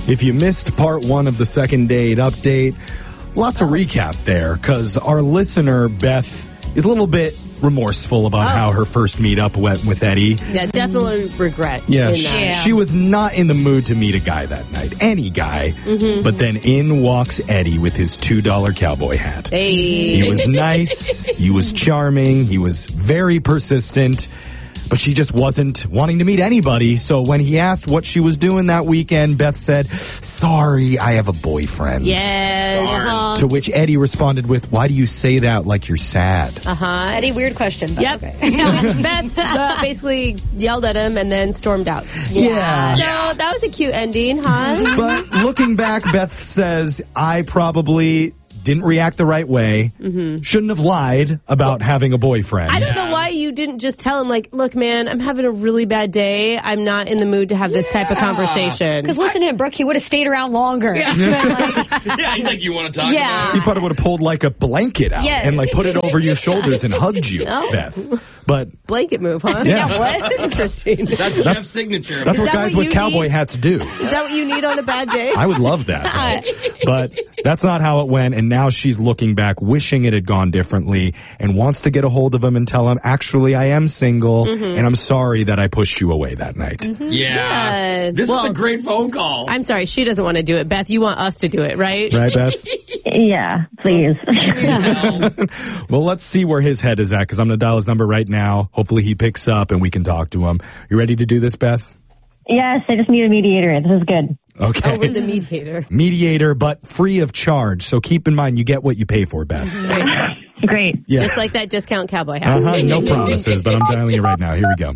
If you missed part 1 of the second date update, lots of recap there, because our listener, Beth, is a little bit remorseful about how her first meetup went with Eddie. Yeah, definitely regret. Yeah, in that. she was not in the mood to meet a guy that night. Any guy. But then in walks Eddie with his $2 cowboy hat. Hey. He was nice. He was charming. He was very persistent. But she just wasn't wanting to meet anybody. So when he asked what she was doing that weekend, Beth said, "Sorry, I have a boyfriend." Yes. To which Eddie responded with, "Why do you say that like you're sad?" Eddie, weird question. But Yep. Okay. To which Beth basically yelled at him and then stormed out. Yeah. So that was a cute ending, huh? But looking back, Beth says, I probably didn't react the right way. Shouldn't have lied about having a boyfriend. I don't know why you didn't just tell him, like, look, man, I'm having a really bad day. I'm not in the mood to have this type of conversation. Because listen to him, Brooke, he would have stayed around longer. Yeah, he's like, you want to talk about it? He probably would have pulled like a blanket out and like put it over your shoulders and hugged you, Oh. Beth. But Blanket move, huh? Yeah. What? Interesting. That's Jeff's signature. that's what that guys what with you cowboy need? hats do. Is that what you need on a bad day? I would love that. But that's not how it went. And now she's looking back, wishing it had gone differently, and wants to get a hold of him and tell him, actually, I am single, and I'm sorry that I pushed you away that night. Yeah. This is a great phone call. I'm sorry, she doesn't want to do it. Beth, you want us to do it, right? Right, Beth? Yeah, please. Well, let's see where his head is at, because I'm going to dial his number right now. Hopefully he picks up and we can talk to him. You ready to do this, Beth? Yes, I just need a mediator. This is good. Okay. Oh, we're the mediator. Mediator, but free of charge. So keep in mind, you get what you pay for, Beth. Great. Yeah. Just like that discount cowboy hat. No promises, but I'm dialing it right now. Here we go.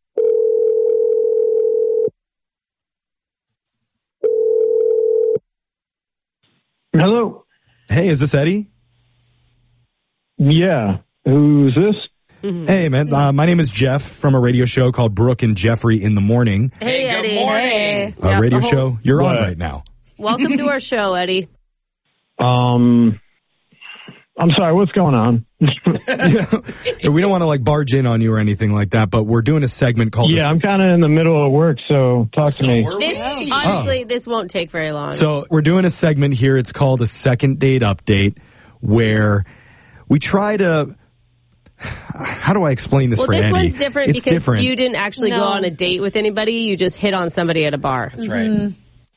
Hello. Hey, is this Eddie? Yeah. Who's this? Hey, man. My name is Jeff from a radio show called Brooke and Jeffrey in the Morning. Hey, Eddie. good morning. Hey. A radio show you're on What? right now. Welcome to our show, Eddie. I'm sorry. What's going on? We don't want to like barge in on you or anything like that, but we're doing a segment called... Yeah, I'm kind of in the middle of work, so talk to me. Honestly, this won't take very long. So we're doing a segment here. It's called a second date update, where we try to... How do I explain this for this Eddie? one's different It's because different. you didn't actually go on a date with anybody. You just hit on somebody at a bar. That's right.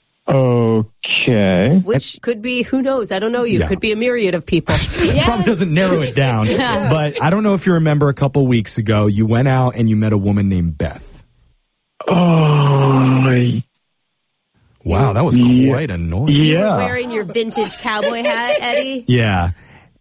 Okay. Which could be, who knows? I don't know you. Yeah. Could be a myriad of people. Probably doesn't narrow it down. But I don't know if you remember a couple weeks ago, you went out and you met a woman named Beth. Oh, Wow, that was quite annoying. You were yeah. wearing your vintage cowboy hat, Eddie. Yeah.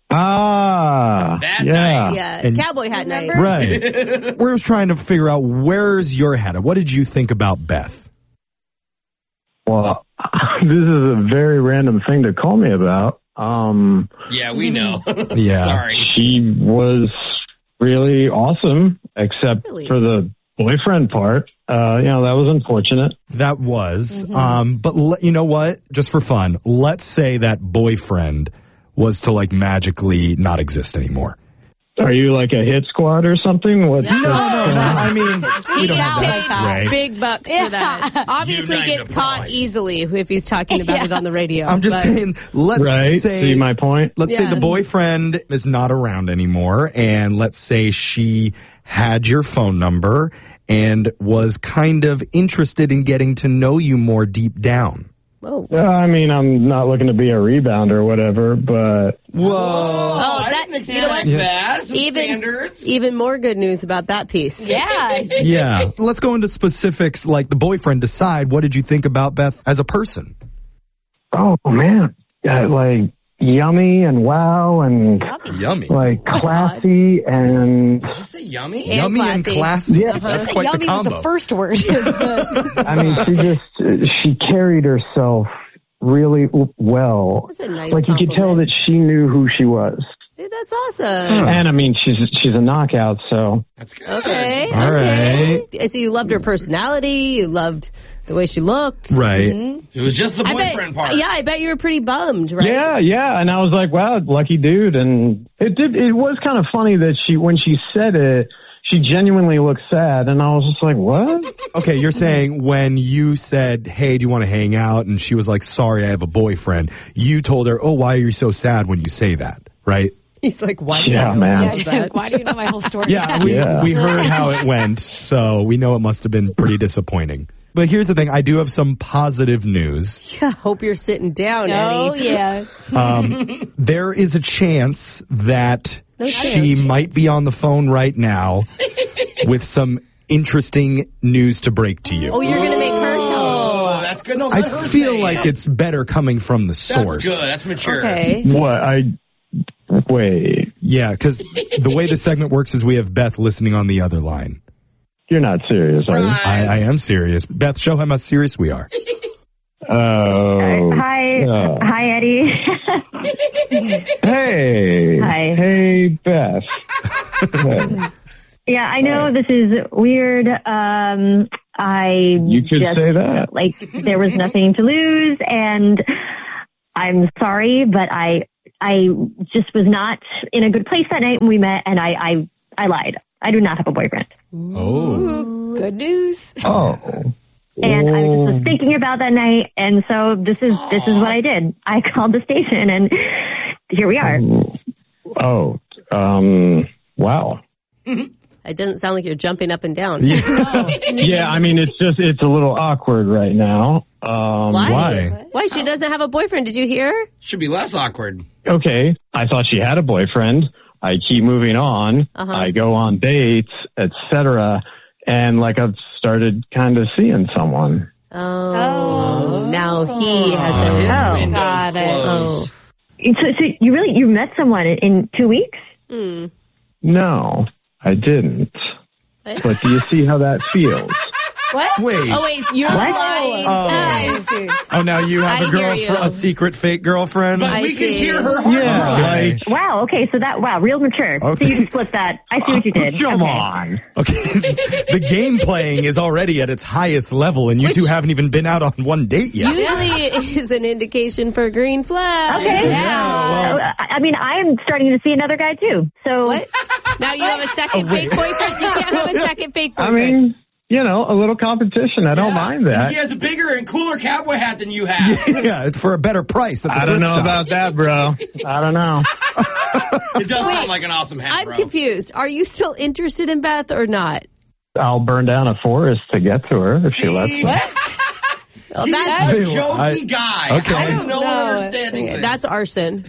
That night. Yeah, And- cowboy hat night. Right. We're trying to figure out, where's your head at? What did you think about Beth? Well, this is a very random thing to call me about. Yeah, we know. Yeah. Sorry. She was really awesome, except Really? for the boyfriend part. That was unfortunate. That was. But you know what? Just for fun, let's say that boyfriend was to like magically not exist anymore. Are you like a hit squad or something? What? No, I mean, we don't have pays that sway. big bucks for that. Obviously You gets name the caught price. easily if he's talking about it on the radio. I'm just But saying, let's Right. say... See my point? Let's say the boyfriend is not around anymore, and let's say she had your phone number and was kind of interested in getting to know you more deep down. Whoa. I mean, I'm not looking to be a rebound or whatever, but Whoa. Oh, I that, didn't you know expect what? that. Some standards. Even more good news about that piece. Yeah. Yeah. Let's go into specifics, like the boyfriend. Decide, what did you think about Beth as a person? oh man, like yummy and wow and Yummy. like classy and Did you say yummy? And Yummy and classy. classy. Yeah. That's quite Yummy the combo. was the first word. I mean, she carried herself really well. That's a nice Like you could tell compliment. that she knew who she was. Dude, that's awesome. And I mean, she's a knockout, so. That's good. Okay. All okay. So you loved her personality. You loved the way she looked. Right. It was just the I boyfriend bet, part. yeah, I bet you were pretty bummed, right? Yeah, and I was like, wow, lucky dude. And it was kind of funny that when she said it, she genuinely looked sad, and I was just like, what? Okay, you're saying when you said, hey, do you want to hang out? And she was like, sorry, I have a boyfriend. You told her, oh, why are you so sad when you say that, right? He's like, why? Yeah, man. Why do you know my whole story? Yeah, we heard how it went, so we know it must have been pretty disappointing. But here's the thing, I do have some positive news. Yeah, hope you're sitting down, Oh, Eddie. yeah. There is a chance that she chance. might be on the phone right now with some interesting news to break to you. Oh, you're going to make her tell. Oh, that's good. No, I let her feel say like it. it's better coming from the source. That's good. That's mature. Okay. What? Wait. Yeah, because the way the segment works is we have Beth listening on the other line. You're not serious, are you? I am serious. Beth, show him how serious we are. Oh. Hi. Yeah. Hi, Eddie. Hey. Hi. Hey, Beth. Hey. Yeah, I know this is weird. You could just, say that. like, there was nothing to lose, and I'm sorry, but I just was not in a good place that night when we met, and I lied. I do not have a boyfriend. Oh. Good news. Oh. And I was just thinking about that night, and so this is what I did. I called the station, and here we are. Oh. Wow. It doesn't sound like you're jumping up and down. Yeah, I mean, it's a little awkward right now. Why? Why? She doesn't have a boyfriend. Did you hear? Should be less awkward. Okay, I thought she had a boyfriend. I keep moving on. Uh-huh. I go on dates, etc. And like I've started kind of seeing someone. Oh. Now he has His a... window's got it. closed. So you met someone in 2 weeks? No, I didn't. What? But do you see how that feels? What? Wait. Oh, wait, you're lying. I see. Oh, now you have I a hear girlfriend, you. a secret fake girlfriend? But I we can see. hear her heart. Yeah, cry. like, Wow. Okay. So real mature. Okay. So you just split that. I see what you did. come Okay. on. Okay, the game playing is already at its highest level, and you two haven't even been out on one date yet. Usually is an indication for green flag. Okay. Yeah, well- I mean, I'm starting to see another guy too. So What? Now you have a second fake boyfriend? You can't have a second fake I boyfriend. mean, you know, a little competition. I don't mind that. He has a bigger and cooler cowboy hat than you have. Yeah, it's for a better price at the I don't thrift know shop. about that, bro. I don't know. It does sound like an awesome hat, I'm bro. confused. Are you still interested in Beth or not? I'll burn down a forest to get to her if she lets me. Well, He's that's, a I- jokey guy. Okay. How is no one No. understanding this? that's arson.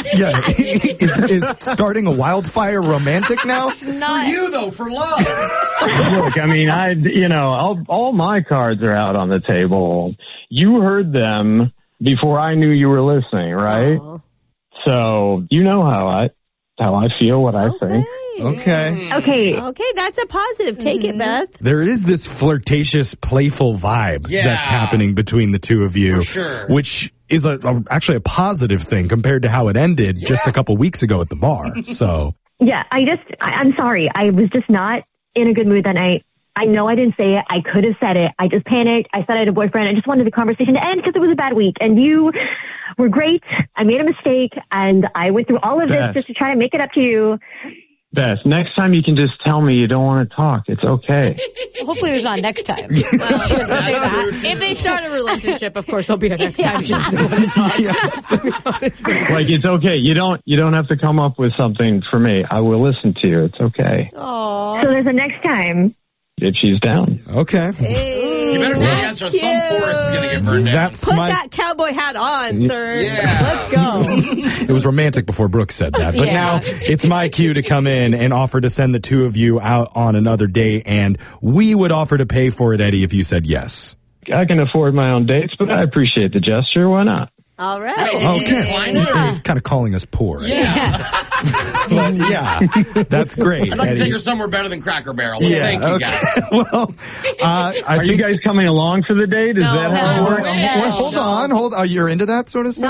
Is starting a wildfire romantic now? for you, though, for love. Look, I mean, all my cards are out on the table. You heard them before I knew you were listening, right? Aw. So you know how I feel, what I think. Okay. okay. Okay, that's a positive. Take it, Beth. There is this flirtatious, playful vibe Yeah. that's happening between the two of you, For sure. which is actually a positive thing compared to how it ended just a couple weeks ago at the bar. So, Yeah. I'm sorry. I was just not in a good mood that night. I know I didn't say it. I could have said it. I just panicked. I said I had a boyfriend. I just wanted the conversation to end because it was a bad week. And you were great. I made a mistake, and I went through all of this Beth. just to try to make it up to you. Beth, next time you can just tell me you don't want to talk. It's okay. Hopefully there's not next time. That's true, If they start a relationship, of course, there'll be a next time. Like, it's okay. You don't have to come up with something for me. I will listen to you. It's okay. Aw. So there's a next time. If she's down. okay. You better say yes or some forest is going to get burned down. That's Put my. that cowboy hat on, sir. Yeah. Let's go. It was romantic before Brooke said that. But Yeah. now it's my cue to come in and offer to send the two of you out on another date. And we would offer to pay for it, Eddie, if you said yes. I can afford my own dates, but I appreciate the gesture. Why not? All right. Okay. He's kind of calling us poor. Yeah. But yeah, that's great. I'd like to Eddie. take her somewhere better than Cracker Barrel. Well, thank you, okay. guys. Well, I Are you think. guys coming along for the date? Is that how no. it works? Well, hold on. Oh, you're into that sort of stuff?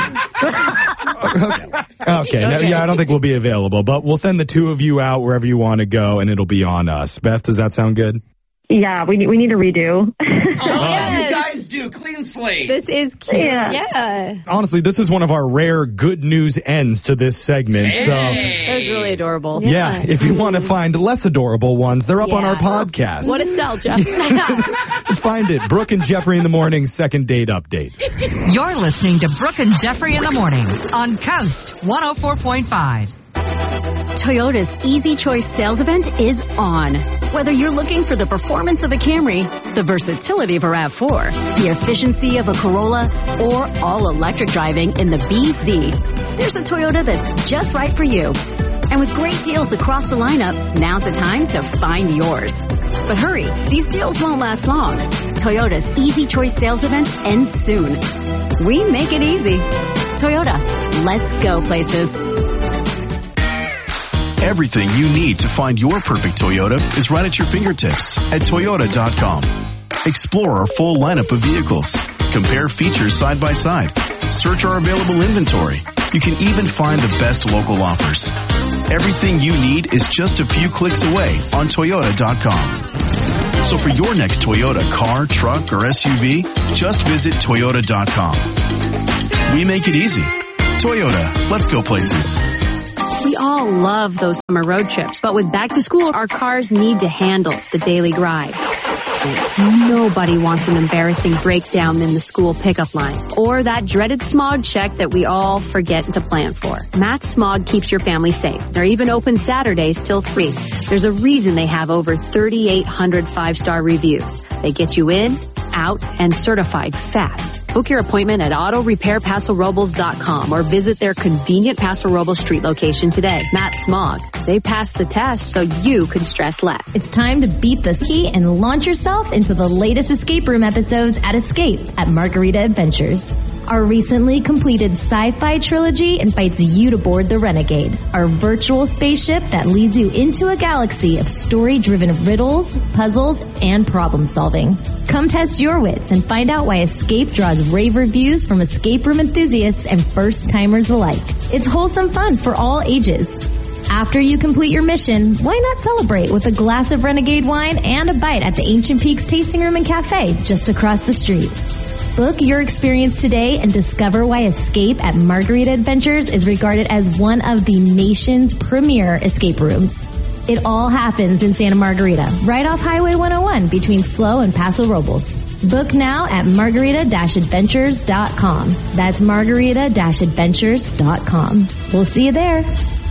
No. Okay. No, yeah, I don't think we'll be available, but we'll send the two of you out wherever you want to go, and it'll be on us. Beth, does that sound good? Yeah, we need a redo. Oh, you guys do. clean slate. This is cute. Yeah. Honestly, this is one of our rare good news ends to this segment. So, That was really adorable. yeah, if you want to find less adorable ones, they're up on our podcast. What a nostalgia. Just find it. Brooke and Jeffrey in the morning, second date update. You're listening to Brooke and Jeffrey in the morning on Coast 104.5. Toyota's Easy Choice sales event is on. Whether you're looking for the performance of a Camry, the versatility of a RAV4, the efficiency of a Corolla, or all-electric driving in the BZ, there's a Toyota that's just right for you. And with great deals across the lineup, now's the time to find yours. But hurry, these deals won't last long. Toyota's Easy Choice sales event ends soon. We make it easy. Toyota, let's go places. Everything you need to find your perfect Toyota is right at your fingertips at Toyota.com. Explore our full lineup of vehicles. Compare features side by side. Search our available inventory. You can even find the best local offers. Everything you need is just a few clicks away on Toyota.com. So for your next Toyota car, truck, or SUV, just visit Toyota.com. We make it easy. Toyota, let's go places. We all love those summer road trips, but with back to school, our cars need to handle the daily grind. Nobody wants an embarrassing breakdown in the school pickup line or that dreaded smog check that we all forget to plan for. Matt Smog keeps your family safe. They're even open Saturdays till 3. There's a reason they have over 3,800 5-star reviews. They get you in, out, and certified fast. Book your appointment at autorepairpasorobles.com or visit their convenient Paso Robles Street location today. Matt Smog. They pass the test so you can stress less. It's time to beat the key and launch yourself into the latest escape room episodes at Escape at Margarita Adventures. Our recently completed sci-fi trilogy invites you to board the Renegade, our virtual spaceship that leads you into a galaxy of story-driven riddles, puzzles, and problem solving. Come test your wits and find out why Escape draws rave reviews from escape room enthusiasts and first-timers alike. It's wholesome fun for all ages. After you complete your mission, why not celebrate with a glass of Renegade wine and a bite at the Ancient Peaks Tasting Room and Cafe just across the street? Book your experience today and discover why Escape at Margarita Adventures is regarded as one of the nation's premier escape rooms. It all happens in Santa Margarita, right off Highway 101 between SLO and Paso Robles. Book now at margarita-adventures.com. That's margarita-adventures.com. We'll see you there.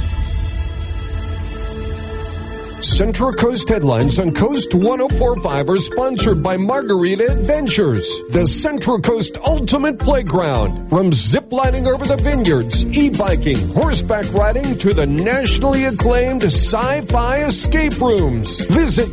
Central Coast headlines on Coast 104.5 are sponsored by Margarita Adventures, the Central Coast ultimate playground. From ziplining over the vineyards, e-biking, horseback riding to the nationally acclaimed sci-fi escape rooms. Visit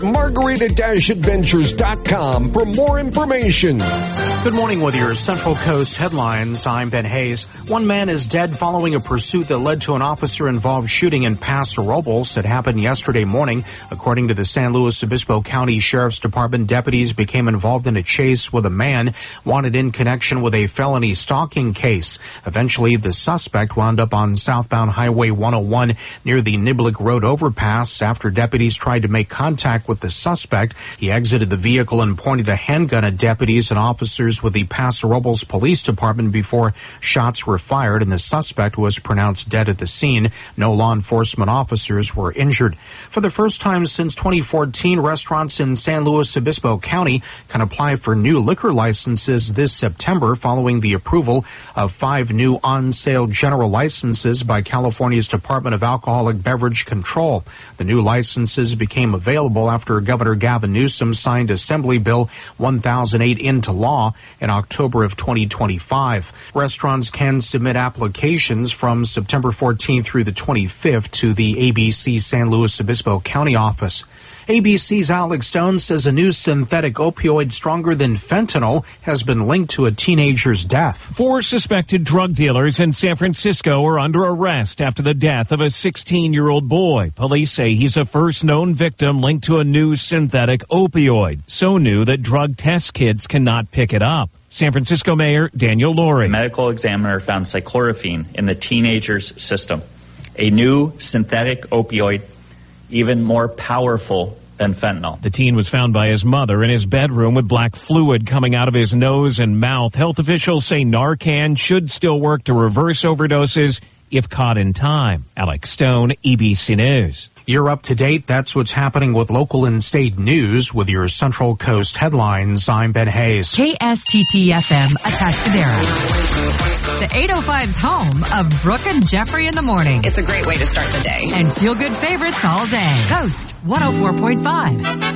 margarita-adventures.com for more information. Good morning with your Central Coast headlines. I'm Ben Hayes. One man is dead following a pursuit that led to an officer-involved shooting in Paso Robles. It happened yesterday morning. According to the San Luis Obispo County Sheriff's Department, deputies became involved in a chase with a man wanted in connection with a felony stalking case. Eventually, the suspect wound up on southbound Highway 101 near the Niblick Road overpass. After deputies tried to make contact with the suspect, he exited the vehicle and pointed a handgun at deputies and officers with the Paso Robles Police Department before shots were fired, and the suspect was pronounced dead at the scene. No law enforcement officers were injured. For the first time since 2014, restaurants in San Luis Obispo County can apply for new liquor licenses this September following the approval of 5 new on-sale general licenses by California's Department of Alcoholic Beverage Control. The new licenses became available after Governor Gavin Newsom signed Assembly Bill 1008 into law in October of 2025. Restaurants can submit applications from September 14th through the 25th to the ABC San Luis Obispo County office. ABC's Alex Stone says a new synthetic opioid stronger than fentanyl has been linked to a teenager's death. 4 suspected drug dealers in San Francisco are under arrest after the death of a 16-year-old boy. Police say he's a first known victim linked to a new synthetic opioid, so new that drug test kits cannot pick it up. San Francisco Mayor Daniel Lurie. A medical examiner found cyclorphine in the teenager's system, a new synthetic opioid, even more powerful than fentanyl. The teen was found by his mother in his bedroom with black fluid coming out of his nose and mouth. Health officials say Narcan should still work to reverse overdoses if caught in time. Alex Stone, EBC News. You're up to date. That's what's happening with local and state news with your Central Coast headlines. I'm Ben Hayes. KSTT-FM Atascadero. The 805's home of Brooke and Jeffrey in the morning. It's a great way to start the day. And feel-good favorites all day. Coast 104.5.